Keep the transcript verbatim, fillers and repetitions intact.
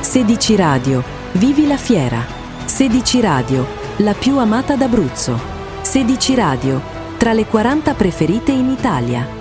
sedici Radio, vivi la fiera. sedici Radio, la più amata d'Abruzzo. sedici Radio, tra le quaranta preferite in Italia.